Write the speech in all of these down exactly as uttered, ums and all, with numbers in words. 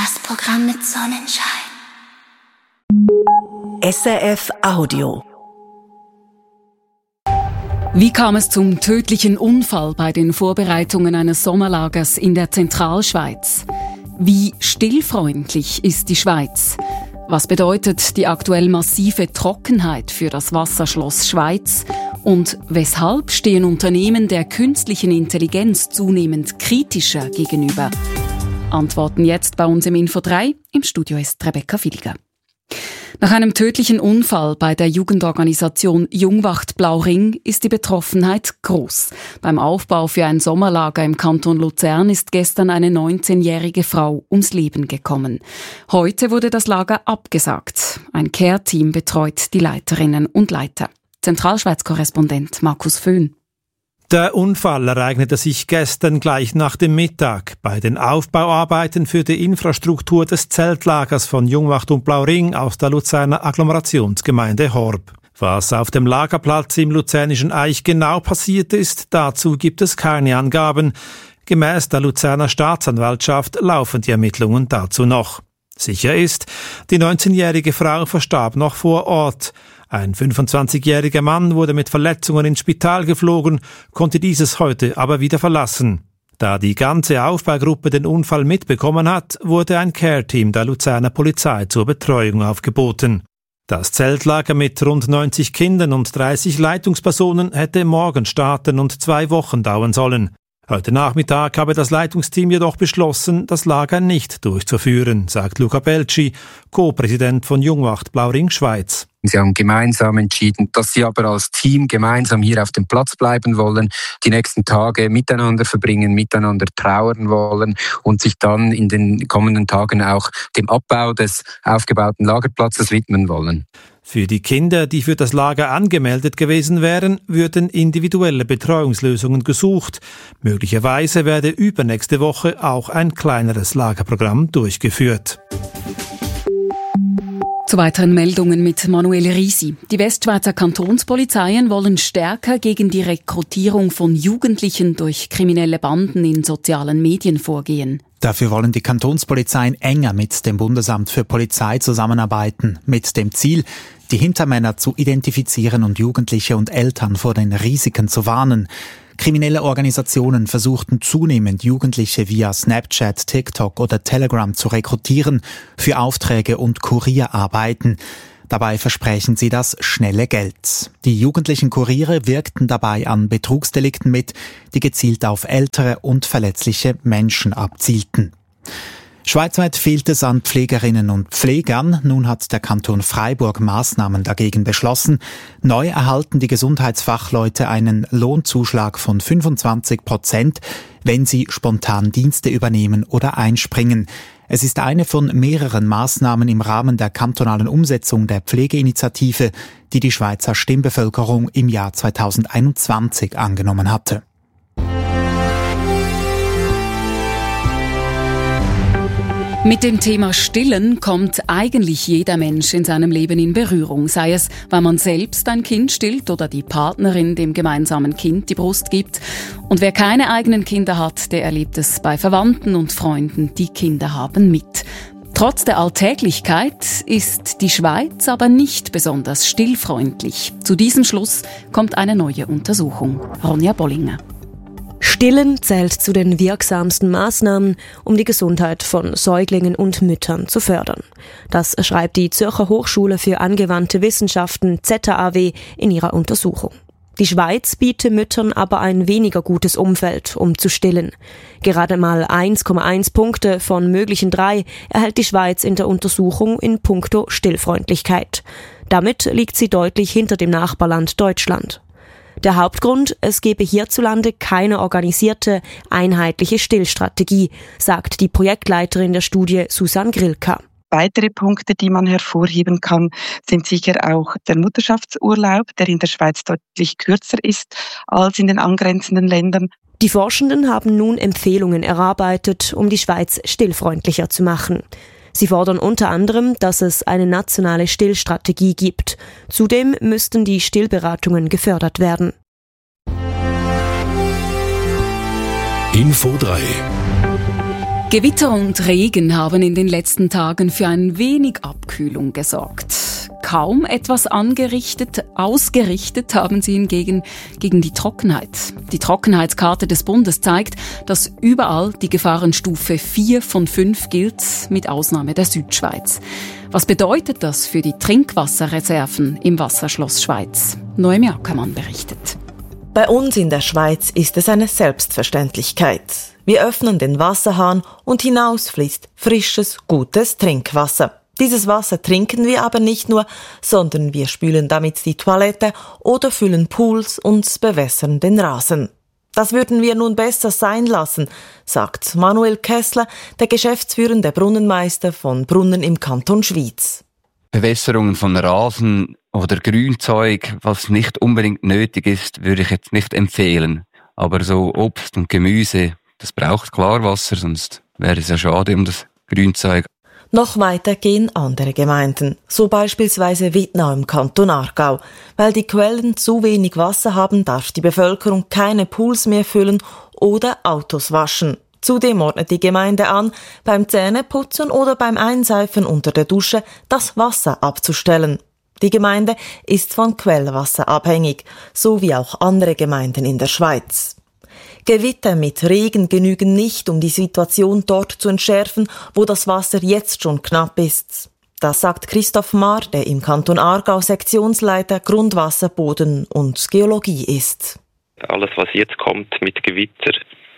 Das Programm mit Sonnenschein. S R F Audio. Wie kam es zum tödlichen Unfall bei den Vorbereitungen eines Sommerlagers in der Zentralschweiz? Wie stillfreundlich ist die Schweiz? Was bedeutet die aktuell massive Trockenheit für das Wasserschloss Schweiz? Und weshalb stehen Unternehmen der künstlichen Intelligenz zunehmend kritischer gegenüber? Antworten jetzt bei uns im Info drei. Im Studio ist Rebecca Villiger. Nach einem tödlichen Unfall bei der Jugendorganisation Jungwacht Blauring ist die Betroffenheit groß. Beim Aufbau für ein Sommerlager im Kanton Luzern ist gestern eine neunzehnjährige Frau ums Leben gekommen. Heute wurde das Lager abgesagt. Ein Care-Team betreut die Leiterinnen und Leiter. Zentralschweiz-Korrespondent Markus Föhn. Der Unfall ereignete sich gestern gleich nach dem Mittag bei den Aufbauarbeiten für die Infrastruktur des Zeltlagers von Jungwacht und Blauring aus der Luzerner Agglomerationsgemeinde Horb. Was auf dem Lagerplatz im luzernischen Eich genau passiert ist, dazu gibt es keine Angaben. Gemäss der Luzerner Staatsanwaltschaft laufen die Ermittlungen dazu noch. Sicher ist, die neunzehnjährige Frau verstarb noch vor Ort. Ein fünfundzwanzigjähriger Mann wurde mit Verletzungen ins Spital geflogen, konnte dieses heute aber wieder verlassen. Da die ganze Aufbaugruppe den Unfall mitbekommen hat, wurde ein Care-Team der Luzerner Polizei zur Betreuung aufgeboten. Das Zeltlager mit rund neunzig Kindern und dreißig Leitungspersonen hätte morgen starten und zwei Wochen dauern sollen. Heute Nachmittag habe das Leitungsteam jedoch beschlossen, das Lager nicht durchzuführen, sagt Luca Belci, Co-Präsident von Jungwacht Blauring Schweiz. Sie haben gemeinsam entschieden, dass sie aber als Team gemeinsam hier auf dem Platz bleiben wollen, die nächsten Tage miteinander verbringen, miteinander trauern wollen und sich dann in den kommenden Tagen auch dem Abbau des aufgebauten Lagerplatzes widmen wollen. Für die Kinder, die für das Lager angemeldet gewesen wären, würden individuelle Betreuungslösungen gesucht. Möglicherweise werde übernächste Woche auch ein kleineres Lagerprogramm durchgeführt. Zu weiteren Meldungen mit Manuel Risi. Die Westschweizer Kantonspolizeien wollen stärker gegen die Rekrutierung von Jugendlichen durch kriminelle Banden in sozialen Medien vorgehen. Dafür wollen die Kantonspolizeien enger mit dem Bundesamt für Polizei zusammenarbeiten, mit dem Ziel, die Hintermänner zu identifizieren und Jugendliche und Eltern vor den Risiken zu warnen. Kriminelle Organisationen versuchten zunehmend Jugendliche via Snapchat, TikTok oder Telegram zu rekrutieren für Aufträge und Kurierarbeiten. Dabei versprechen sie das schnelle Geld. Die jugendlichen Kuriere wirkten dabei an Betrugsdelikten mit, die gezielt auf ältere und verletzliche Menschen abzielten. Schweizweit fehlt es an Pflegerinnen und Pflegern. Nun hat der Kanton Freiburg Maßnahmen dagegen beschlossen. Neu erhalten die Gesundheitsfachleute einen Lohnzuschlag von fünfundzwanzig Prozent, wenn sie spontan Dienste übernehmen oder einspringen. Es ist eine von mehreren Maßnahmen im Rahmen der kantonalen Umsetzung der Pflegeinitiative, die die Schweizer Stimmbevölkerung im Jahr zweitausendeinundzwanzig angenommen hatte. Mit dem Thema Stillen kommt eigentlich jeder Mensch in seinem Leben in Berührung, sei es, weil man selbst ein Kind stillt oder die Partnerin dem gemeinsamen Kind die Brust gibt. Und wer keine eigenen Kinder hat, der erlebt es bei Verwandten und Freunden, die Kinder haben, mit. Trotz der Alltäglichkeit ist die Schweiz aber nicht besonders stillfreundlich. Zu diesem Schluss kommt eine neue Untersuchung. Ronja Bollinger. Stillen zählt zu den wirksamsten Maßnahmen, um die Gesundheit von Säuglingen und Müttern zu fördern. Das schreibt die Zürcher Hochschule für angewandte Wissenschaften Z H A W in ihrer Untersuchung. Die Schweiz bietet Müttern aber ein weniger gutes Umfeld, um zu stillen. Gerade mal eins Komma eins Punkte von möglichen drei erhält die Schweiz in der Untersuchung in puncto Stillfreundlichkeit. Damit liegt sie deutlich hinter dem Nachbarland Deutschland. Der Hauptgrund, es gebe hierzulande keine organisierte, einheitliche Stillstrategie, sagt die Projektleiterin der Studie Susanne Grilka. Weitere Punkte, die man hervorheben kann, sind sicher auch der Mutterschaftsurlaub, der in der Schweiz deutlich kürzer ist als in den angrenzenden Ländern. Die Forschenden haben nun Empfehlungen erarbeitet, um die Schweiz stillfreundlicher zu machen. Sie fordern unter anderem, dass es eine nationale Stillstrategie gibt. Zudem müssten die Stillberatungen gefördert werden. Info drei. Gewitter und Regen haben in den letzten Tagen für ein wenig Abkühlung gesorgt. Kaum etwas angerichtet, ausgerichtet haben sie hingegen gegen die Trockenheit. Die Trockenheitskarte des Bundes zeigt, dass überall die Gefahrenstufe vier von fünf gilt, mit Ausnahme der Südschweiz. Was bedeutet das für die Trinkwasserreserven im Wasserschloss Schweiz? Noemi Ackermann berichtet. Bei uns in der Schweiz ist es eine Selbstverständlichkeit. Wir öffnen den Wasserhahn und hinaus fließt frisches, gutes Trinkwasser. Dieses Wasser trinken wir aber nicht nur, sondern wir spülen damit die Toilette oder füllen Pools und bewässern den Rasen. Das würden wir nun besser sein lassen, sagt Manuel Kessler, der geschäftsführende Brunnenmeister von Brunnen im Kanton Schwyz. Bewässerungen von Rasen oder Grünzeug, was nicht unbedingt nötig ist, würde ich jetzt nicht empfehlen. Aber so Obst und Gemüse, das braucht Klarwasser, sonst wäre es ja schade um das Grünzeug. Noch weiter gehen andere Gemeinden, so beispielsweise Wittnau im Kanton Aargau. Weil die Quellen zu wenig Wasser haben, darf die Bevölkerung keine Pools mehr füllen oder Autos waschen. Zudem ordnet die Gemeinde an, beim Zähneputzen oder beim Einseifen unter der Dusche das Wasser abzustellen. Die Gemeinde ist von Quellwasser abhängig, so wie auch andere Gemeinden in der Schweiz. Gewitter mit Regen genügen nicht, um die Situation dort zu entschärfen, wo das Wasser jetzt schon knapp ist. Das sagt Christoph Mahr, der im Kanton Aargau Sektionsleiter Grundwasser, Boden und Geologie ist. Alles, was jetzt kommt mit Gewitter,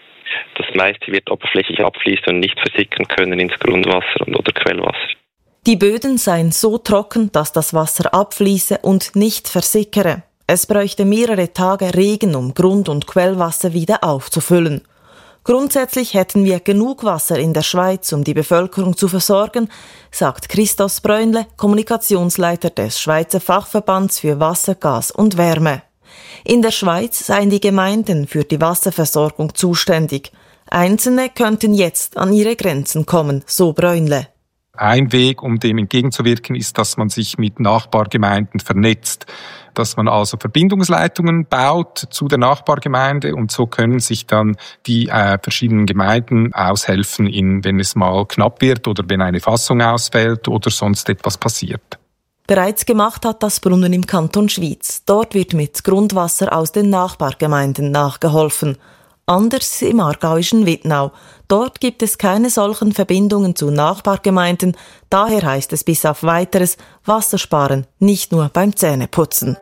das meiste wird oberflächlich abfließen und nicht versickern können ins Grundwasser oder Quellwasser. Die Böden seien so trocken, dass das Wasser abfließe und nicht versickere. Es bräuchte mehrere Tage Regen, um Grund- und Quellwasser wieder aufzufüllen. Grundsätzlich hätten wir genug Wasser in der Schweiz, um die Bevölkerung zu versorgen, sagt Christos Bräunle, Kommunikationsleiter des Schweizer Fachverbands für Wasser, Gas und Wärme. In der Schweiz seien die Gemeinden für die Wasserversorgung zuständig. Einzelne könnten jetzt an ihre Grenzen kommen, so Bräunle. Ein Weg, um dem entgegenzuwirken, ist, dass man sich mit Nachbargemeinden vernetzt, dass man also Verbindungsleitungen baut zu der Nachbargemeinde und so können sich dann die äh, verschiedenen Gemeinden aushelfen, in, wenn es mal knapp wird oder wenn eine Fassung ausfällt oder sonst etwas passiert. Bereits gemacht hat das Brunnen im Kanton Schwyz. Dort wird mit Grundwasser aus den Nachbargemeinden nachgeholfen. Anders im aargauischen Wittnau. Dort gibt es keine solchen Verbindungen zu Nachbargemeinden. Daher heißt es bis auf Weiteres Wasser sparen, nicht nur beim Zähneputzen.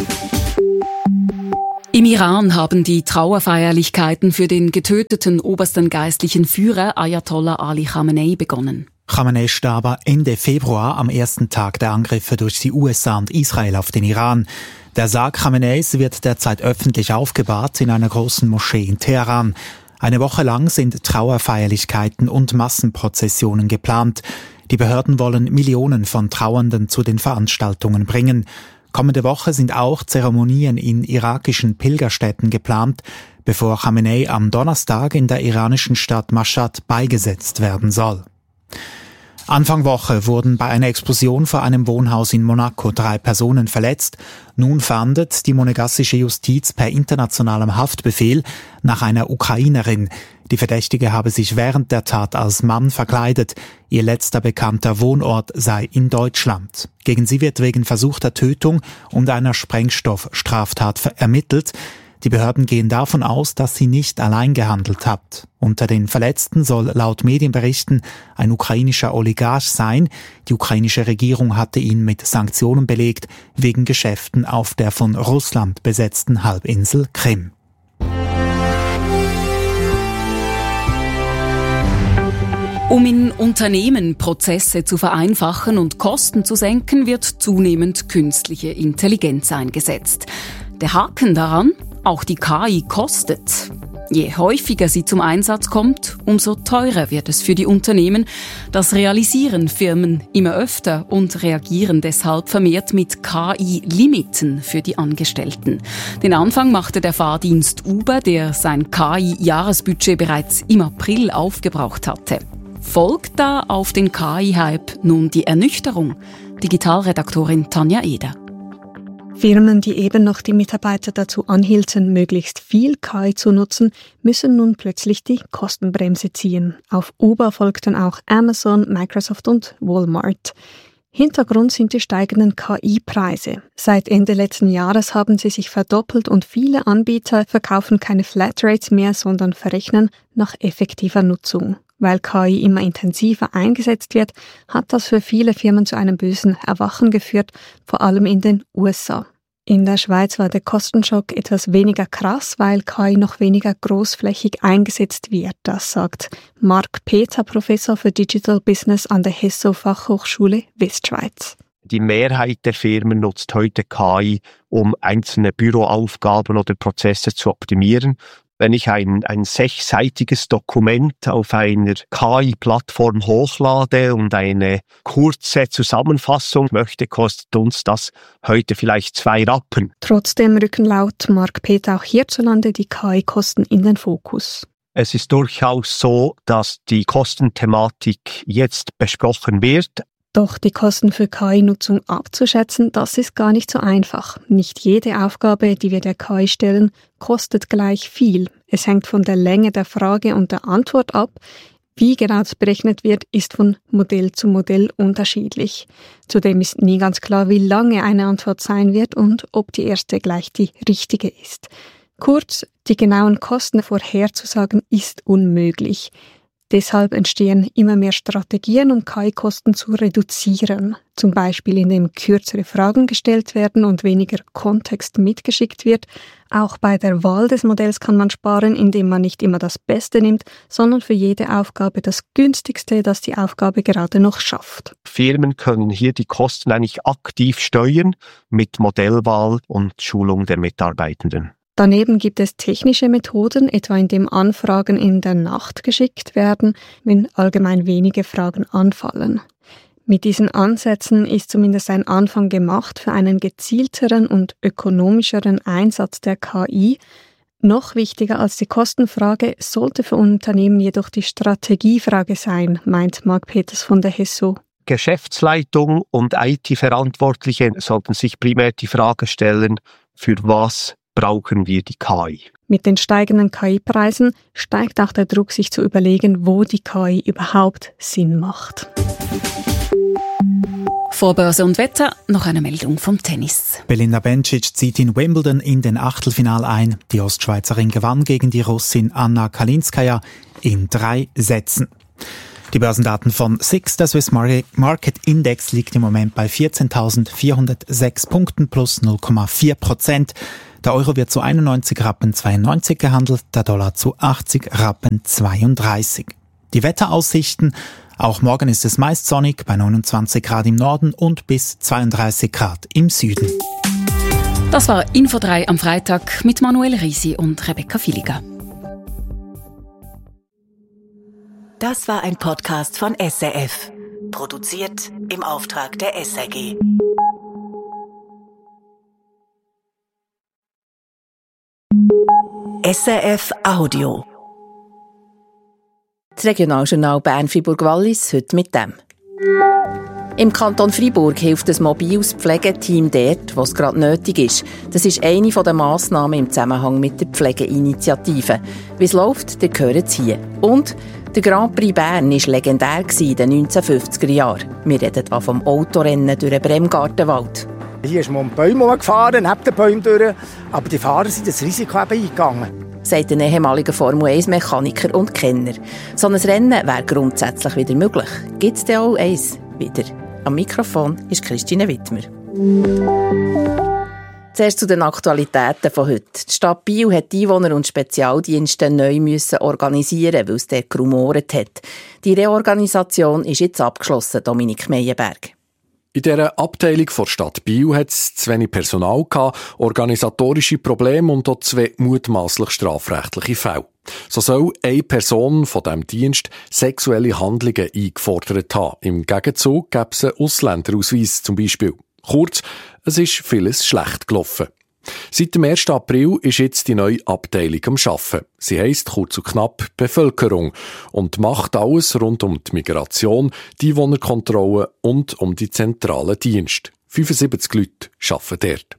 Im Iran haben die Trauerfeierlichkeiten für den getöteten obersten geistlichen Führer Ayatollah Ali Khamenei begonnen. Khamenei starb Ende Februar am ersten Tag der Angriffe durch die U S A und Israel auf den Iran. Der Sarg Khameneis wird derzeit öffentlich aufgebahrt in einer großen Moschee in Teheran. Eine Woche lang sind Trauerfeierlichkeiten und Massenprozessionen geplant. Die Behörden wollen Millionen von Trauernden zu den Veranstaltungen bringen. Kommende Woche sind auch Zeremonien in irakischen Pilgerstätten geplant, bevor Khamenei am Donnerstag in der iranischen Stadt Mashhad beigesetzt werden soll. Anfang Woche wurden bei einer Explosion vor einem Wohnhaus in Monaco drei Personen verletzt. Nun fahndet die monegassische Justiz per internationalem Haftbefehl nach einer Ukrainerin. Die Verdächtige habe sich während der Tat als Mann verkleidet. Ihr letzter bekannter Wohnort sei in Deutschland. Gegen sie wird wegen versuchter Tötung und einer Sprengstoffstraftat ermittelt. Die Behörden gehen davon aus, dass sie nicht allein gehandelt hat. Unter den Verletzten soll laut Medienberichten ein ukrainischer Oligarch sein. Die ukrainische Regierung hatte ihn mit Sanktionen belegt, wegen Geschäften auf der von Russland besetzten Halbinsel Krim. Um in Unternehmen Prozesse zu vereinfachen und Kosten zu senken, wird zunehmend künstliche Intelligenz eingesetzt. Der Haken daran? Auch die K I kostet. Je häufiger sie zum Einsatz kommt, umso teurer wird es für die Unternehmen. Das realisieren Firmen immer öfter und reagieren deshalb vermehrt mit K I-Limiten für die Angestellten. Den Anfang machte der Fahrdienst Uber, der sein K I-Jahresbudget bereits im April aufgebraucht hatte. Folgt da auf den K I-Hype nun die Ernüchterung? Digitalredaktorin Tanja Eder. Firmen, die eben noch die Mitarbeiter dazu anhielten, möglichst viel K I zu nutzen, müssen nun plötzlich die Kostenbremse ziehen. Auf Uber folgten auch Amazon, Microsoft und Walmart. Hintergrund sind die steigenden K I-Preise. Seit Ende letzten Jahres haben sie sich verdoppelt und viele Anbieter verkaufen keine Flatrates mehr, sondern verrechnen nach effektiver Nutzung. Weil K I immer intensiver eingesetzt wird, hat das für viele Firmen zu einem bösen Erwachen geführt, vor allem in den U S A. In der Schweiz war der Kostenschock etwas weniger krass, weil K I noch weniger großflächig eingesetzt wird. Das sagt Marc Peter, Professor für Digital Business an der Hesso-Fachhochschule Westschweiz. Die Mehrheit der Firmen nutzt heute K I, um einzelne Büroaufgaben oder Prozesse zu optimieren. Wenn ich ein, ein sechsseitiges Dokument auf einer K I-Plattform hochlade und eine kurze Zusammenfassung möchte, kostet uns das heute vielleicht zwei Rappen. Trotzdem rücken laut Marc Peter auch hierzulande die K I-Kosten in den Fokus. Es ist durchaus so, dass die Kostenthematik jetzt besprochen wird. Doch die Kosten für K I-Nutzung abzuschätzen, das ist gar nicht so einfach. Nicht jede Aufgabe, die wir der K I stellen, kostet gleich viel. Es hängt von der Länge der Frage und der Antwort ab. Wie genau das berechnet wird, ist von Modell zu Modell unterschiedlich. Zudem ist nie ganz klar, wie lange eine Antwort sein wird und ob die erste gleich die richtige ist. Kurz, die genauen Kosten vorherzusagen ist unmöglich. Deshalb entstehen immer mehr Strategien, um K I-Kosten zu reduzieren. Zum Beispiel, indem kürzere Fragen gestellt werden und weniger Kontext mitgeschickt wird. Auch bei der Wahl des Modells kann man sparen, indem man nicht immer das Beste nimmt, sondern für jede Aufgabe das günstigste, das die Aufgabe gerade noch schafft. Firmen können hier die Kosten eigentlich aktiv steuern mit Modellwahl und Schulung der Mitarbeitenden. Daneben gibt es technische Methoden, etwa indem Anfragen in der Nacht geschickt werden, wenn allgemein wenige Fragen anfallen. Mit diesen Ansätzen ist zumindest ein Anfang gemacht für einen gezielteren und ökonomischeren Einsatz der K I. Noch wichtiger als die Kostenfrage sollte für Unternehmen jedoch die Strategiefrage sein, meint Marc Peters von der Hesso. Geschäftsleitung und I T-Verantwortliche sollten sich primär die Frage stellen, für was brauchen wir die K I. Mit den steigenden K I-Preisen steigt auch der Druck, sich zu überlegen, wo die K I überhaupt Sinn macht. Vor Börse und Wetter noch eine Meldung vom Tennis. Belinda Bencic zieht in Wimbledon in den Achtelfinal ein. Die Ostschweizerin gewann gegen die Russin Anna Kalinskaya in drei Sätzen. Die Börsendaten von S I X, der Swiss Market Index, liegt im Moment bei vierzehntausendsvierhundertsechs Punkten plus null Komma vier Prozent. Der Euro wird zu einundneunzig Rappen zweiundneunzig gehandelt, der Dollar zu achtzig Rappen zweiunddreißig. Die Wetteraussichten: Auch morgen ist es meist sonnig bei neunundzwanzig Grad im Norden und bis zweiunddreißig Grad im Süden. Das war Info drei am Freitag mit Manuel Risi und Rebecca Filiger. Das war ein Podcast von S R F. Produziert im Auftrag der S R G. S R F Audio. Das Regionaljournal Bern-Fribourg-Wallis heute mit dem. Im Kanton Freiburg hilft ein mobiles Pflegeteam dort, wo es gerade nötig ist. Das ist eine der Massnahmen im Zusammenhang mit der Pflegeinitiative. Wie es läuft, ihr hört es hier. Und der Grand Prix Bern war legendär in den neunzehnhundertfünfziger Jahren. Wir reden hier vom Autorennen durch den Bremgartenwald. Hier ist man um die Bäume gefahren, neben den Bäumen durch, aber die Fahrer sind das Risiko eben eingegangen. Sagt ein ehemaliger Formel eins Mechaniker und Kenner. So ein Rennen wäre grundsätzlich wieder möglich. Gibt es denn auch eins wieder? Am Mikrofon ist Christine Wittmer. Zuerst zu den Aktualitäten von heute. Die Stadt Biel hat die Einwohner und Spezialdienste neu müssen organisieren, weil es dort gerumort hat. Die Reorganisation ist jetzt abgeschlossen, Dominik Meyerberg. In dieser Abteilung der Stadt Biel hat es zu wenig Personal gehabt, organisatorische Probleme und auch zwei mutmaßlich strafrechtliche Fälle. So soll eine Person von diesem Dienst sexuelle Handlungen eingefordert haben. Im Gegenzug gäbe es einen Ausländerausweis zum Beispiel. Kurz, es ist vieles schlecht gelaufen. Seit dem ersten April ist jetzt die neue Abteilung am Arbeiten. Sie heisst kurz und knapp Bevölkerung und macht alles rund um die Migration, die Einwohnerkontrolle und um die zentralen Dienste. fünfundsiebzig Leute arbeiten dort.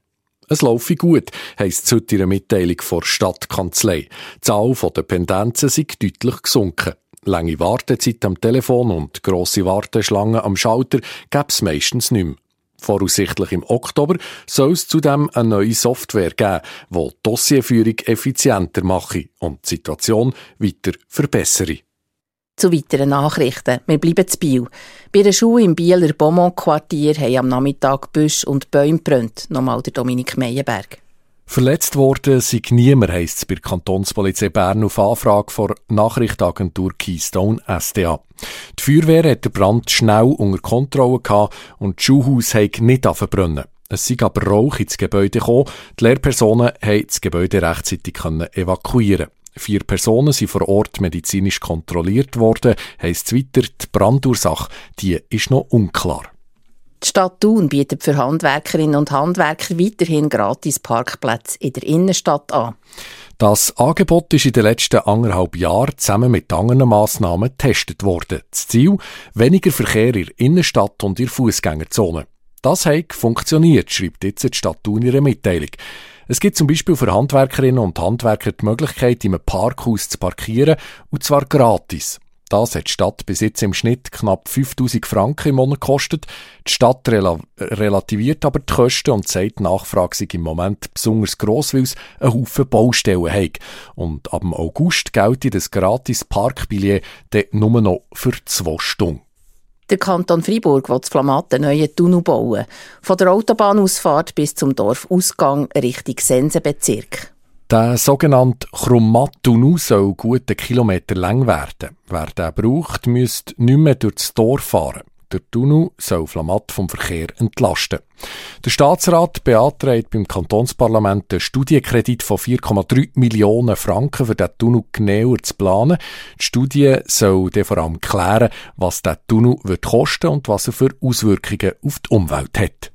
Es laufe gut, heisst es heute in einer Mitteilung vor Stadtkanzlei. Die Zahl der Pendenzen sei deutlich gesunken. Lange Wartezeit am Telefon und grosse Warteschlangen am Schalter gäbe es meistens nicht mehr. Voraussichtlich im Oktober soll es zudem eine neue Software geben, die die Dossierführung effizienter mache und die Situation weiter verbessere. Zu weiteren Nachrichten. Wir bleiben zu Biel. Bei der Schule im Bieler Beaumont-Quartier haben am Nachmittag Büsche und Bäume gebrannt. Nochmal der Dominik Meyerberg. Verletzt worden sei niemand, heisst es bei der Kantonspolizei Bern auf Anfrage von Nachrichtenagentur Keystone S D A. Die Feuerwehr hat den Brand schnell unter Kontrolle gehabt und das Schulhaus hat nicht verbrennen. Es sei aber Rauch ins Gebäude gekommen. Die Lehrpersonen konnten das Gebäude rechtzeitig evakuieren. Vier Personen sind vor Ort medizinisch kontrolliert worden, heisst es weiter, die Brandursache, die ist noch unklar. Die Stadt Thun bietet für Handwerkerinnen und Handwerker weiterhin gratis Parkplätze in der Innenstadt an. Das Angebot ist in den letzten anderthalb Jahren zusammen mit anderen Massnahmen getestet worden. Das Ziel? Weniger Verkehr in der Innenstadt und in der Fußgängerzone. Das hat funktioniert, schreibt jetzt die Stadt Thun in ihrer Mitteilung. Es gibt zum Beispiel für Handwerkerinnen und Handwerker die Möglichkeit, in einem Parkhaus zu parkieren, und zwar gratis. Das hat die Stadt bis jetzt im Schnitt knapp fünftausend Franken im Monat gekostet. Die Stadt rela- relativiert aber die Kosten und sagt, die Nachfrage sei im Moment besonders gross, weil es einen Haufen Baustellen hat. Und ab dem August gelte das gratis Parkbillett dann nur noch für zwei Stunden. Der Kanton Freiburg will das Flamatt einen neuen Tunnel bauen. Von der Autobahnausfahrt bis zum Dorfausgang Richtung Sensenbezirk. Der sogenannte Chromatunnel soll gut einen Kilometer lang werden. Wer den braucht, müsste nicht mehr durch das Dorf fahren. Der Tunnel soll Flamatt vom Verkehr entlasten. Der Staatsrat beantragt beim Kantonsparlament einen Studienkredit von vier Komma drei Millionen Franken für den Tunnel genauer zu planen. Die Studie soll dann vor allem klären, was der Tunnel wird kosten und was er für Auswirkungen auf die Umwelt hat.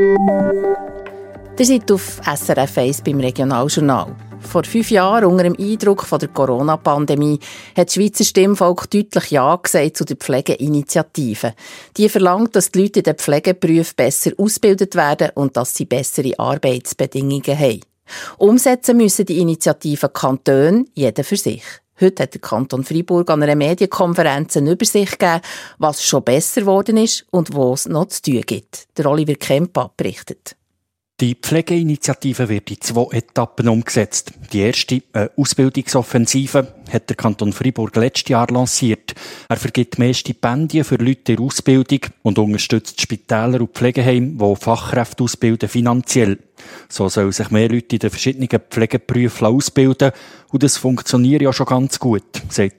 Ihr seid auf S R F eins beim Regionaljournal. Vor fünf Jahren, unter dem Eindruck von der Corona-Pandemie, hat das Schweizer Stimmvolk deutlich Ja gesagt zu der Pflegeinitiative. Die verlangt, dass die Leute in den Pflegeberufen besser ausgebildet werden und dass sie bessere Arbeitsbedingungen haben. Umsetzen müssen die Initiativen Kantone, jeder für sich. Heute hat der Kanton Freiburg an einer Medienkonferenz eine Übersicht gegeben, was schon besser geworden ist und wo es noch zu tun gibt. Der Oliver Kempa berichtet. Die Pflegeinitiative wird in zwei Etappen umgesetzt. Die erste, eine Ausbildungsoffensive, hat der Kanton Freiburg letztes Jahr lanciert. Er vergibt mehr Stipendien für Leute in der Ausbildung und unterstützt Spitäler und Pflegeheime, die Fachkräfte ausbilden, finanziell. So sollen sich mehr Leute in den verschiedenen Pflegeberufen ausbilden und das funktioniert ja schon ganz gut, sagt